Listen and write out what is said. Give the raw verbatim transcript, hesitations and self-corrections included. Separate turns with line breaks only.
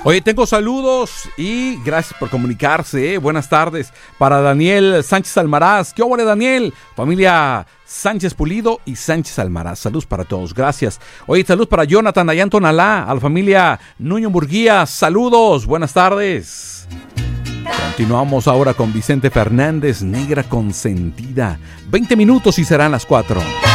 Oye, tengo saludos y gracias por comunicarse. ¿eh? Buenas tardes para Daniel Sánchez Almaraz. ¿Qué óvole, Daniel? Familia Sánchez Pulido y Sánchez Almaraz. Saludos para todos. Gracias. Oye, saludos para Jonathan allá en Tonalá, a la familia Nuño Murguía. Saludos. Buenas tardes. Continuamos ahora con Vicente Fernández, Negra Consentida. veinte minutos y serán las cuatro.